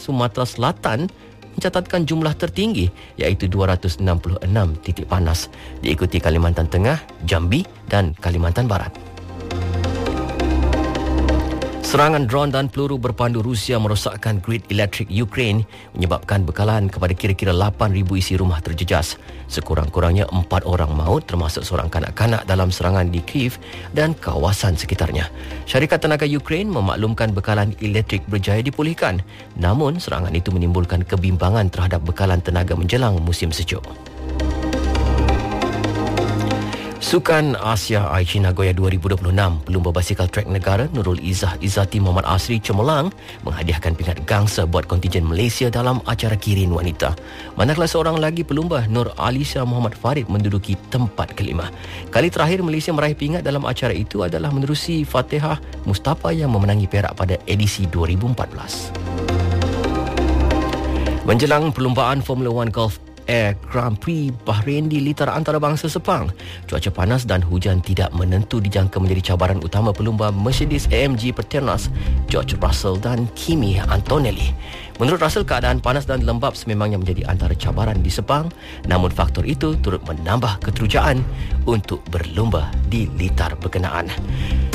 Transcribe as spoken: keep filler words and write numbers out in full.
Sumatera Selatan mencatatkan jumlah tertinggi iaitu dua ratus enam puluh enam titik panas, diikuti Kalimantan Tengah, Jambi dan Kalimantan Barat. Serangan dron dan peluru berpandu Rusia merosakkan grid elektrik Ukraine menyebabkan bekalan kepada kira-kira lapan ribu isi rumah terjejas. Sekurang-kurangnya empat orang maut termasuk seorang kanak-kanak dalam serangan di Kyiv dan kawasan sekitarnya. Syarikat Tenaga Ukraine memaklumkan bekalan elektrik berjaya dipulihkan. Namun serangan itu menimbulkan kebimbangan terhadap bekalan tenaga menjelang musim sejuk. Sukan Asia Aichi Nagoya dua ribu dua puluh enam, pelumba basikal trek negara Nurul Izzah Izzati Muhammad Asri cemerlang menghadiahkan pingat gangsa buat kontingen Malaysia dalam acara kirin wanita. Manakala seorang lagi pelumba Nur Alisha Muhammad Farid menduduki tempat kelima. Kali terakhir Malaysia meraih pingat dalam acara itu adalah menerusi Fatihah Mustafa yang memenangi perak pada edisi dua ribu empat belas. Menjelang perlumbaan Formula One Golf Air Grand Prix Bahrain di litar antarabangsa Sepang, cuaca panas dan hujan tidak menentu dijangka menjadi cabaran utama pelumba Mercedes A M G Petronas George Russell dan Kimi Antonelli. Menurut Russell, keadaan panas dan lembap sememangnya menjadi antara cabaran di Sepang, namun faktor itu turut menambah keterujaan untuk berlumba di litar berkenaan.